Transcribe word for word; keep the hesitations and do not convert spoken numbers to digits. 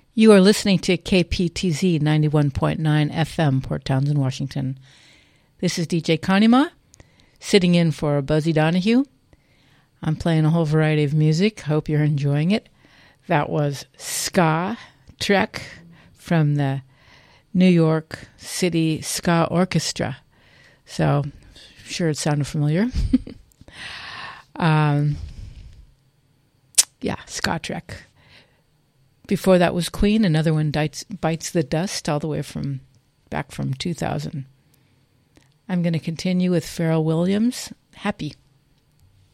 You are listening to K P T Z ninety-one point nine F M, Port Townsend, Washington. This is D J Conima, sitting in for Buzzy Donahue. I'm playing a whole variety of music. Hope you're enjoying it. That was Ska Trek from the New York City Ska Orchestra. So, I'm sure it sounded familiar. um, yeah, Ska Trek. Before that was Queen, another one bites, bites the dust, all the way from back from two thousand. I'm going to continue with Pharrell Williams, Happy.